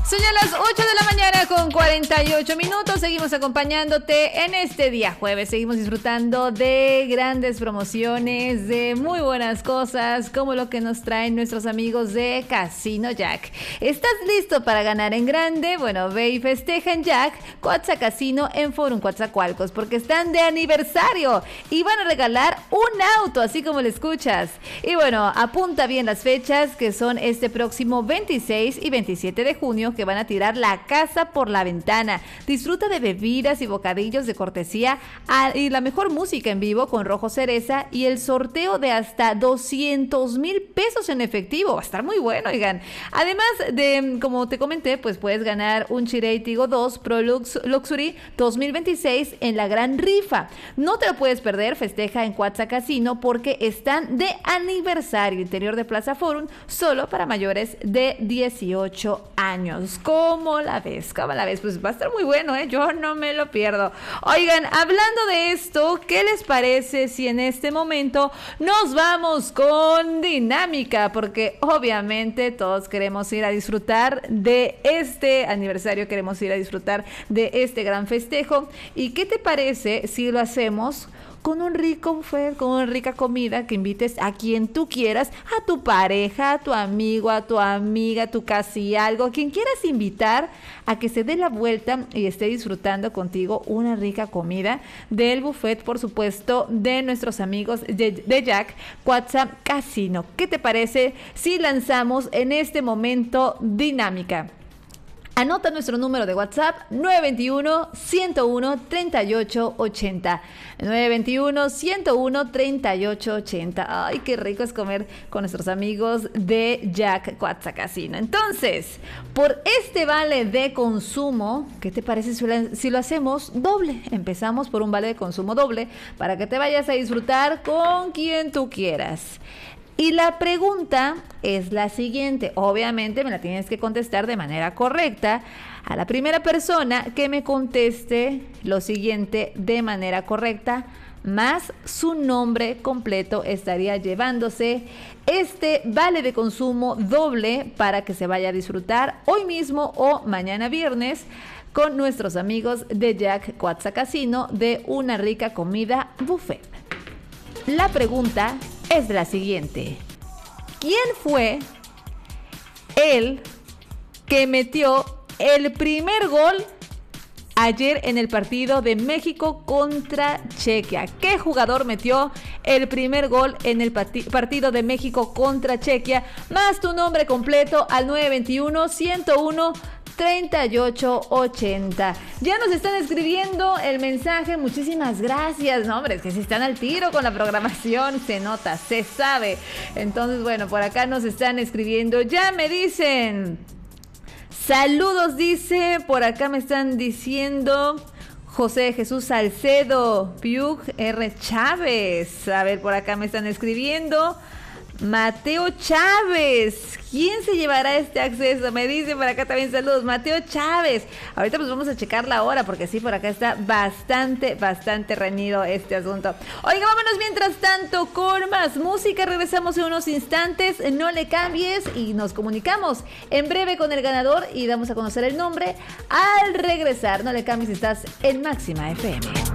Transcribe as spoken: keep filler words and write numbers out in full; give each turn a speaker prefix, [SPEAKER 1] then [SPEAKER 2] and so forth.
[SPEAKER 1] Son ya las ocho de la mañana con cuarenta y ocho minutos. Seguimos acompañándote en este día jueves. Seguimos disfrutando de grandes promociones, de muy buenas cosas, como lo que nos traen nuestros amigos de Casino Jack. ¿Estás listo para ganar en grande? Bueno, ve y festeja en Jack Coatza Casino en Forum Coatzacoalcos, porque están de aniversario y van a regalar un auto, así como lo escuchas. Y bueno, apunta bien las fechas, que son este próximo veintiséis y veintisiete de junio, que van a tirar la casa por la ventana. Disfruta de bebidas y bocadillos de cortesía a, y la mejor música en vivo con Rojo Cereza y el sorteo de hasta doscientos mil pesos en efectivo. Va a estar muy bueno, oigan. Además de, como te comenté, pues puedes ganar un Chery Tiggo dos Pro Lux Luxury dos mil veintiséis en la gran rifa. No te lo puedes perder, festeja en Coatza Casino porque están de aniversario. Interior de Plaza Forum, solo para mayores de dieciocho años. ¿Cómo la ves? ¿Cómo la ves? Pues va a estar muy bueno, ¿eh? Yo no me lo pierdo. Oigan, hablando de esto, ¿qué les parece si en este momento nos vamos con dinámica? Porque obviamente todos queremos ir a disfrutar de este aniversario, queremos ir a disfrutar de este gran festejo. ¿Y qué te parece si lo hacemos con un rico buffet, con una rica comida, que invites a quien tú quieras, a tu pareja, a tu amigo, a tu amiga, a tu casi algo, quien quieras invitar a que se dé la vuelta y esté disfrutando contigo una rica comida del buffet, por supuesto, de nuestros amigos de, de Jack Coatza Casino? ¿Qué te parece si lanzamos en este momento dinámica? Anota nuestro número de WhatsApp nueve dos uno, uno uno uno, tres ocho ocho cero. nueve dos uno, uno uno uno, tres ocho ocho cero. Ay, qué rico es comer con nuestros amigos de Jack Coatza Casino. Entonces, por este vale de consumo, ¿qué te parece si lo hacemos doble? Empezamos por un vale de consumo doble para que te vayas a disfrutar con quien tú quieras. Y la pregunta es la siguiente. Obviamente me la tienes que contestar de manera correcta. A la primera persona que me conteste lo siguiente de manera correcta, más su nombre completo, estaría llevándose este vale de consumo doble para que se vaya a disfrutar hoy mismo o mañana viernes con nuestros amigos de Jack Coatza Casino de una rica comida buffet. La pregunta es la siguiente: ¿quién fue el que metió el primer gol ayer en el partido de México contra Chequia? ¿Qué jugador metió el primer gol en el pati- partido de México contra Chequia? Más tu nombre completo al nueve dos uno, uno uno uno, tres ocho ocho cero. Ya nos están escribiendo el mensaje. Muchísimas gracias. No, hombre, es que si están al tiro con la programación, se nota, se sabe. Entonces, bueno, por acá nos están escribiendo. Ya me dicen saludos, dice. Por acá me están diciendo José Jesús Salcedo, Piug R. Chávez. A ver, por acá me están escribiendo Mateo Chávez. ¿Quién se llevará este acceso? Me dice por acá también saludos, Mateo Chávez. Ahorita pues vamos a checar la hora, porque sí, por acá está bastante, bastante reñido este asunto. Oiga, vámonos mientras tanto con más música. Regresamos en unos instantes, no le cambies, y nos comunicamos en breve con el ganador y damos a conocer el nombre al regresar. No le cambies, estás en Máxima F M.